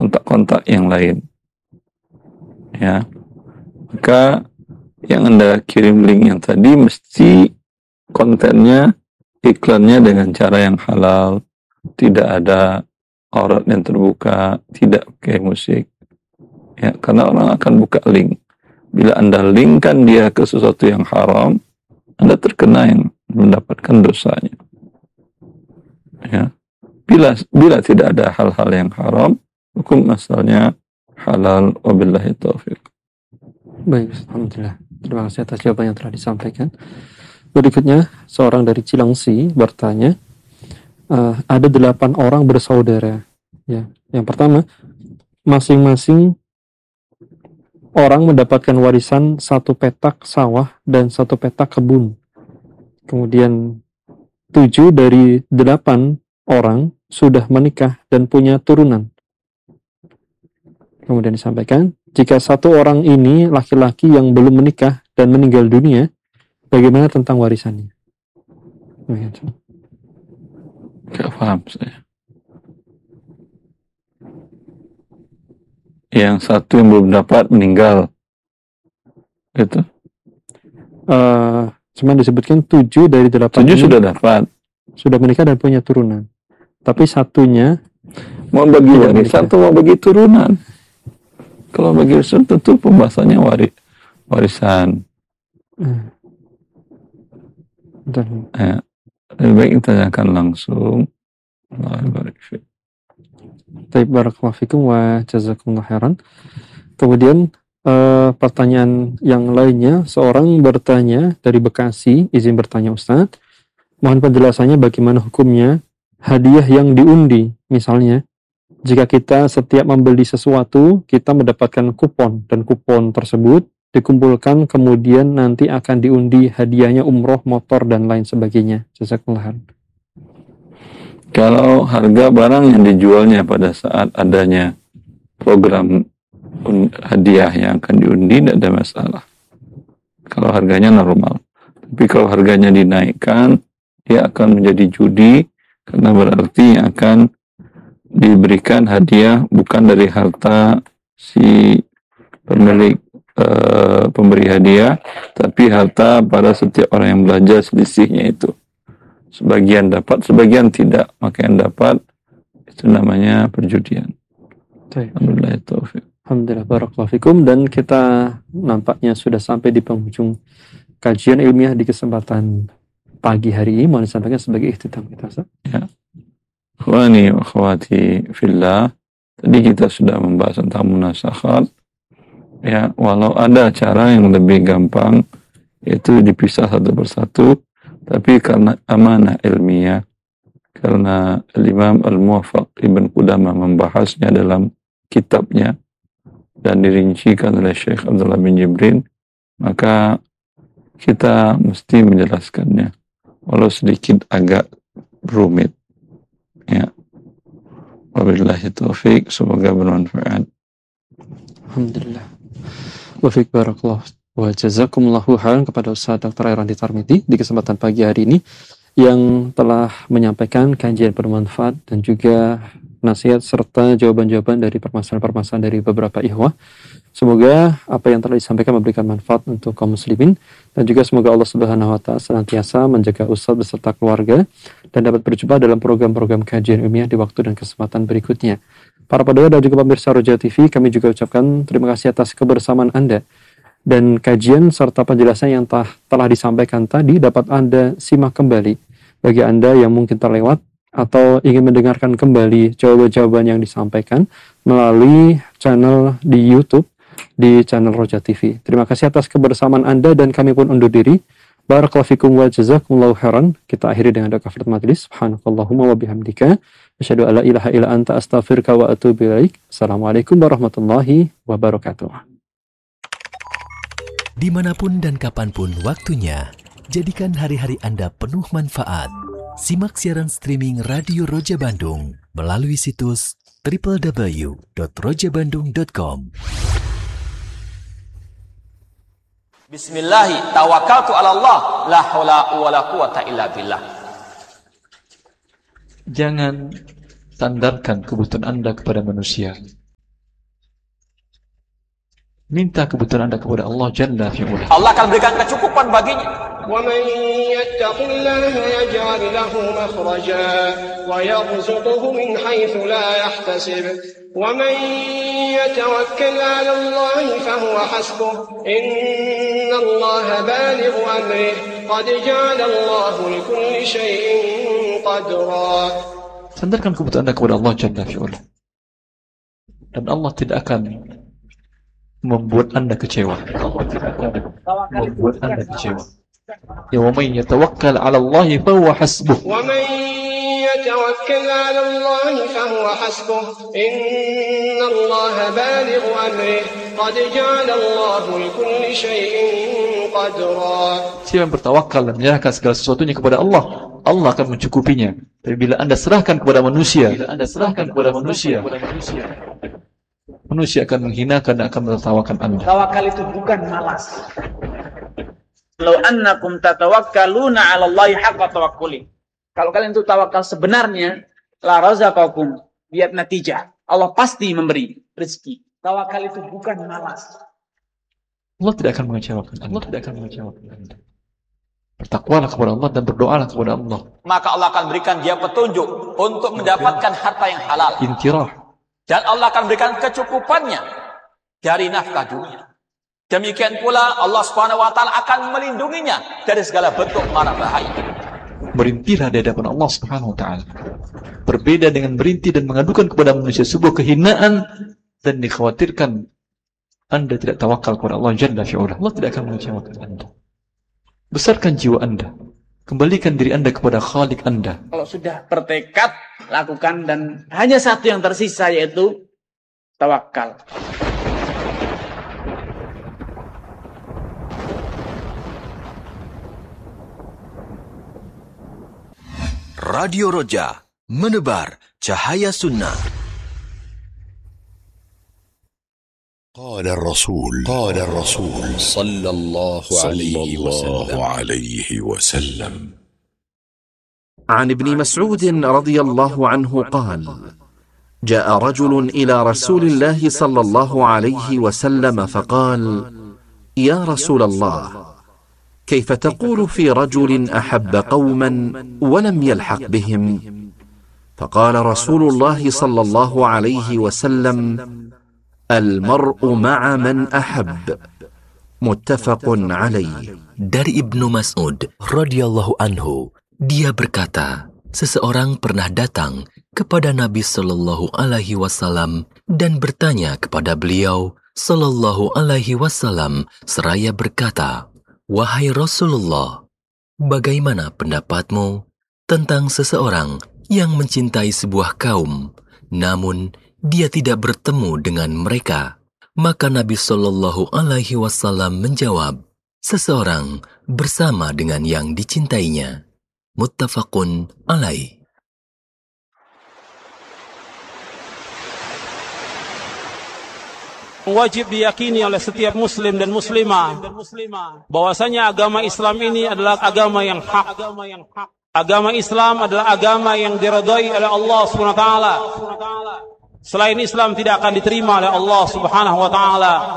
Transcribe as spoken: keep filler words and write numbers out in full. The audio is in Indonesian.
kontak-kontak yang lain. Ya. Maka yang Anda kirim link yang tadi mesti kontennya, iklannya dengan cara yang halal, tidak ada aurat yang terbuka, tidak pakai musik. Ya, karena orang akan buka link. Bila Anda linkkan dia ke sesuatu yang haram, Anda terkena yang mendapatkan dosanya. Ya. Bila bila tidak ada hal-hal yang haram, hukum asalnya halal, wabillahi taufiq. Baik, alhamdulillah. Terima kasih atas jawaban yang telah disampaikan. Berikutnya, seorang dari Cilangsi bertanya, uh, ada delapan orang bersaudara. Ya, yang pertama, masing-masing orang mendapatkan warisan satu petak sawah dan satu petak kebun. Kemudian tujuh dari delapan orang sudah menikah dan punya turunan. Kemudian disampaikan, jika satu orang ini laki-laki yang belum menikah dan meninggal dunia, bagaimana tentang warisannya? Gak paham saya. Yang satu yang belum dapat meninggal, itu? Uh, cuma disebutkan tujuh dari delapan. Tujuh sudah dapat, sudah menikah dan punya turunan. Tapi satunya mau bagi warisan atau mau bagi turunan? Kalau bagi warisan tentu pembahasannya waris, warisan. Hmm. Dan Ya, lebih baik kita tanyakan langsung. Taib barakallahu fikum wa jazakumullah khairan. Kemudian uh, pertanyaan yang lainnya, seorang bertanya dari Bekasi, izin bertanya Ustaz, mohon penjelasannya bagaimana hukumnya hadiah yang diundi. Misalnya, jika kita setiap membeli sesuatu, kita mendapatkan kupon, dan kupon tersebut dikumpulkan, kemudian nanti akan diundi hadiahnya umroh, motor, dan lain sebagainya. Jazakumullah khairan. Kalau harga barang yang dijualnya pada saat adanya program hadiah yang akan diundi, tidak ada masalah. Kalau harganya normal. Tapi kalau harganya dinaikkan, dia akan menjadi judi, karena berarti yang akan diberikan hadiah bukan dari harta si pemilik e, pemberi hadiah, tapi harta pada setiap orang yang belanja selisihnya itu. Sebagian dapat, sebagian tidak. Maka yang dapat itu namanya perjudian. Alhamdulillah taufiq. Alhamdulillah barakallahu fikum. Dan kita nampaknya sudah sampai di penghujung kajian ilmiah di kesempatan pagi hari ini. Mohon disampaikan sebagai ikhtitam kita. Ya. Akhwani wa akhwati fillah, tadi kita sudah membahas tentang munasakhat. Ya, walau ada cara yang lebih gampang, yaitu dipisah satu persatu, tapi karena amanah ilmiah, karena Imam Al-Muwaffaq Ibn Qudamah membahasnya dalam kitabnya dan dirincikan oleh Syekh Abdullah bin Jibrin, maka kita mesti menjelaskannya, walau sedikit agak rumit. Ya, wabillahi taufiq, semoga bermanfaat. Alhamdulillah. Wa fiik barakallahu wa jazakumullahu khairan kepada Ustaz Doktor Airandi Tarmidi di kesempatan pagi hari ini yang telah menyampaikan kajian bermanfaat dan juga nasihat serta jawaban-jawaban dari permasalahan-permasalahan dari beberapa ikhwah. Semoga apa yang telah disampaikan memberikan manfaat untuk kaum muslimin, dan juga semoga Allah Subhanahu wa taala senantiasa menjaga Ustaz beserta keluarga dan dapat berjumpa dalam program-program kajian ilmiah di waktu dan kesempatan berikutnya. Para pendengar dan juga pemirsa Roja T V, kami juga ucapkan terima kasih atas kebersamaan Anda. Dan kajian serta penjelasan yang telah, telah disampaikan tadi dapat Anda simak kembali. Bagi Anda yang mungkin terlewat atau ingin mendengarkan kembali jawaban-jawaban yang disampaikan melalui channel di YouTube, di channel Roja T V. Terima kasih atas kebersamaan Anda dan kami pun undur diri. Barakallahu fikum wa jazakumullahu khairan. Kita akhiri dengan doa kafaratul majlis. Subhanakallahumma wa bihamdika asyhadu an la ilaha illa anta astaghfiruka wa atubu ilaik. Assalamualaikum warahmatullahi wabarakatuh. Dimanapun dan kapanpun waktunya, jadikan hari-hari Anda penuh manfaat. Simak siaran streaming Radio Roja Bandung melalui situs double-u double-u double-u dot roja bandung dot com. Bismillahi tawakkaltu ala Allah la haula wala quwata illa billah. Jangan sandarkan kebutuhan Anda kepada manusia, Minta kebutuhan Anda kepada Allah Jalla fi'ula. Allah akan berikan kecukupan baginya. ومن يتق الله يجعل له مخرجا ويرزقه من حيث لا يحتسب ومن يتوكل على الله فهو حسبه إن الله بالغ أمره قد جعل الله لكل شيء قدرا. Sandarkan kebutuhan Anda kepada Allah Jalla fi'ula, dan Allah tidak akan membuat Anda kecewa. Allah tidak akan membuat Anda kecewa. Ya wa man yatawakkal 'ala Allah fa huwa hasbuh. Wa man yatawakkal 'ala Allah fa huwa hasbuh. Inna Allah balighu amrihi qad ja'ala Allah likulli shay'in qadra. Siapa yang bertawakal dan menyerahkan segala sesuatunya kepada Allah, Allah akan mencukupinya. Tapi bila Anda serahkan kepada manusia, bila Anda serahkan kepada manusia, manusia akan menghinakan dan akan menertawakan Anda. Tawakal itu bukan malas. Law annakum tatawakkaluna 'ala Allahi haqqa tawakkuli. Kalau kalian itu tawakal sebenarnya, la razaqakum biat natijah. Allah pasti memberi rezeki. Tawakal itu bukan malas. Allah tidak akan mengecewakan Anda. Allah tidak akan mengecewakan Anda. Bertakwalah kepada Allah dan berdoalah kepada Allah. Maka Allah akan berikan dia petunjuk untuk mendapatkan harta yang halal. Intirah. Dan Allah akan berikan kecukupannya dari nafkah dunia. Demikian pula Allah Subhanahu wa taala akan melindunginya dari segala bentuk mara bahaya. Merintihlah di hadapan Allah Subhanahu wa taala. Berbeda dengan merintih dan mengadukan kepada manusia sebuah kehinaan dan dikhawatirkan Anda tidak tawakal kepada Allah Jalla fi'ula. Allah tidak akan mengecewakan Anda. Besarkan jiwa Anda. Kembalikan diri Anda kepada Khalik Anda. Kalau sudah bertekad, lakukan, dan hanya satu yang tersisa, yaitu tawakal. Radio Roja, menebar cahaya sunnah. قال الرسول قال الرسول صلى الله عليه وسلم عليه وسلم عن ابن مسعود رضي الله عنه قال: جاء رجل إلى رسول الله صلى الله عليه وسلم فقال: يا رسول الله، كيف تقول في رجل أحب قوما ولم يلحق بهم؟ فقال رسول الله صلى الله عليه وسلم: المرء مع من أحب. متفق عليه. Dari Ibnu Mas'ud radhiyallahu anhu, dia berkata, seseorang pernah datang kepada Nabi sallallahu alaihi wasallam dan bertanya kepada beliau sallallahu alaihi wasallam seraya berkata, "Wahai Rasulullah, bagaimana pendapatmu tentang seseorang yang mencintai sebuah kaum, namun dia tidak bertemu dengan mereka?" Maka Nabi sallallahu alaihi wasallam menjawab, seseorang bersama dengan yang dicintainya. Muttafaqun alaih. Wajib diyakini oleh setiap muslim dan muslimah bahwasanya agama Islam ini adalah agama yang hak. Agama Islam adalah agama yang diridhai oleh Allah Subhanahu wa taala. Selain Islam tidak akan diterima oleh Allah Subhanahu wa taala.